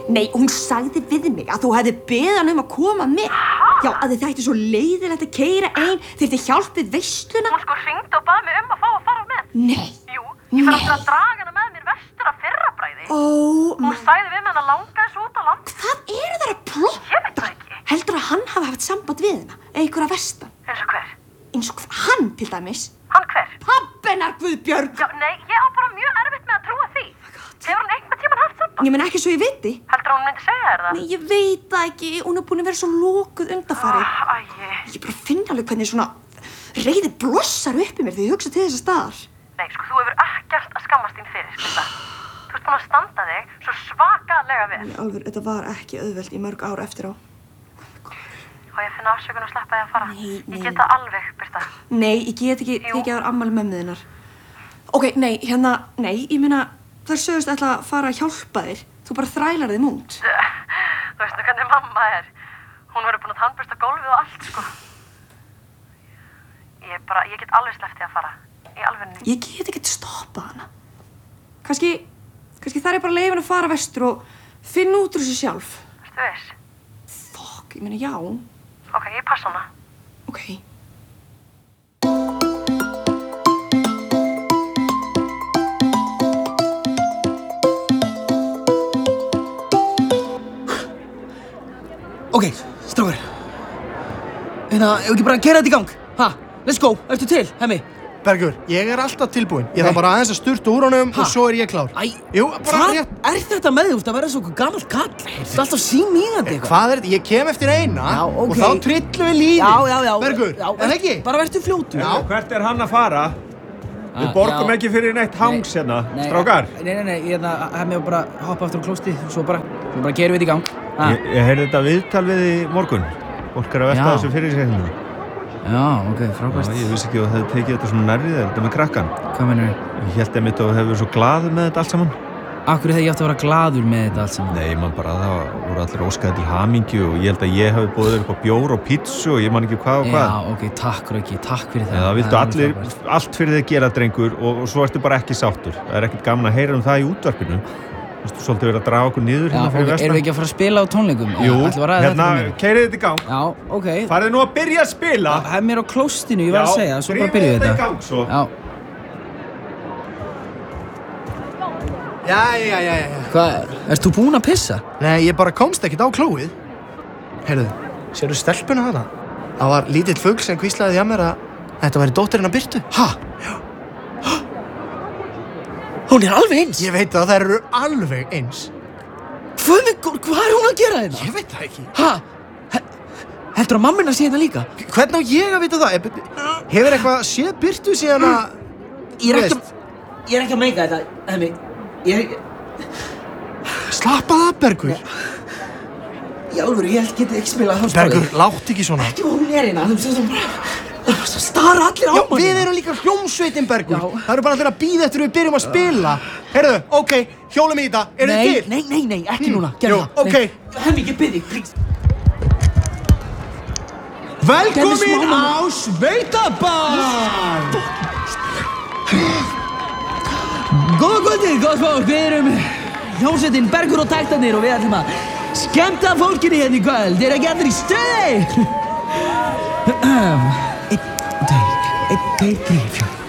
Nei, hún sagði við mig að þú hefði beðið hann að koma með. Já, að þið þætti svo leiðilegt að keyra ein, þyrfti hjálp við veisluna. Hún sko hringdi og bað mig að fá að fara með. Nei. Jú, ég fer aftur að draga hana með mér vestur af Fyrrabræði. Hún sagði við mig að langa þessu út á land. Hvað eru þær að plotta? Ég veit það ekki. Heldur að hann hafi haft samband við hana, einhverja vestan? Eins og hver? Eins og hann, til dæmis. Hann hver? Pabbi hennar, Guðbjörg. Já, nei, ég á bara mjög erfitt með að trúa því. Hefur hann einhvern tímann haft samband? Ég meina ekki svo ég viti. Heldur að hún myndi segja þér það? Nei, ég veit það ekki. Hún er búin að vera svo lokuð undanfarið. Ég bara finn alveg hvernig svona reiði blossar upp í mér þegar ég hugsa til þessa staðar. Nei, sko, þú hefur ekkert að skammast þín fyrir, Krista. Þú ert búin að standa þig svo svakalega vel. Nei, alveg, þetta var ekki auðvelt í mörg ár eftir á. Og ég finna afsökun að sleppa þig að fara. Nei. Ég get það alveg, Birta. Nei, ég get ekki tekið á afmæli mömmu þinnar. Ok, nei, ég meina, þær sögust ætla að fara að hjálpa þér. Þú bara þrælar þeim út. Þú veist nú hvernig mamma er. Hún verður búin að tannbursta gólfið og allt, sko. Ég get alveg sleppt þig að fara. Í alvörunni. Ég get ekki stoppað hana. Kannski þær er bara leyfin að fara vestur og finna út úr þessu sjálf. Ertu viss? Fuck, ég meina já. Ok, ég passa hana. Ok. Ok, strákar. Ef ekki bara keyra þetta í gang. Ha, let's go. Ertu til, Hemmi? Bergur, ég er alltaf tilbúinn. Ég þarf bara aðeins að sturta úr honum og svo er ég klár. Jú, bara rétt. Hvað er þetta með þú? Það verður svo gamall kall. Þetta er alltaf símíðandi eitthvað. Hvað er þetta? Ég kem eftir eina og þá trillum við lífið. Já. Bergur, er ekki? Bara verður fljótur. Já. Hvert er hann að fara? Við borgum ekki fyrir neitt hangs hérna, strákar. Nei, Hemmi var bara að hoppa aftur á klóstið og svo bara gerum við þetta í gang. Ég heyrði þetta viðtal við í morgun. Fólk er að velta þessu fyrir sig hérna. Já, ok, frábært. Ég vissi ekki að það hefði tekið þetta svona nærri þér, þetta með krakkan. Hvað meinarðu? Ég hélt einmitt að þú hefur verið svo glaður með þetta allt saman. Af hverju hefði ég átt að vera glaður með þetta allt saman? Nei, man bara það voru allir óskaði til hamingju og ég held að ég hafi boðið upp á bjór og pítsu og ég man ekki hvað og hvað. Já, ok, takk Rauki, takk fyrir það. Það vildu allir, allt fyrir þig gera, drengur, og svo ertu bara ekki sáttur. Það er ekkert gaman að heyra það í útvarpinu. Þú veist, svolítið verið að draga okkur niður hérna fyrir vestan. Erum við ekki að fara að spila á tónleikum? Jú, hérna, keyrið þetta í gang. Já, ok. Farið nú að byrja að spila. Hemmi er á klóstinu, ég var að segja, svo bara byrjuðu þetta. Já, þetta í gang svo. Jæja. Hvað, erst þú búinn að pissa? Nei, ég bara komst ekkert á klóið. Heyrðu, sérðu stelpuna þarna? Það var lítill fugl sem hvíslaði hjá mér að þetta væri dóttirinn að Birtu. Ha? Já. Hún er alveg eins? Ég veit að þær eru alveg eins. Hvað er hún að gera þetta? Ég veit það ekki. Ha? Heldur að mammina sé þetta líka? Hvernig á ég að vita það? Hefur eitthvað séð Birtu síðan að... Ég er ekki að meika þetta, Hemmi. Slappa það, Bergur. Í alvöru, ég held getið ekki spilað þá spilið. Bergur, látt ekki svona. Ekki hvað hún er hérna, þú veist það bara... Það stara allir á manni. Já, við erum líka hljómsveitin, Bergur. Það eru bara allir að bíða eftir við byrjum að spila. Heyrðu, ok, hjólum í þetta. Eru þið til? Nei, ekki núna. Gerðu það. Ok. Hemmi, ég bið þig, please. Velkomin á Sveitabar! Góða kvöldið, gott fólk. Við erum hljómsveitin Bergur og Taktarnir og við ætlum að skemmta fólkinu hérna í kvöld. Þeir eru ekki allir í stuði. 1, 2, 3, 4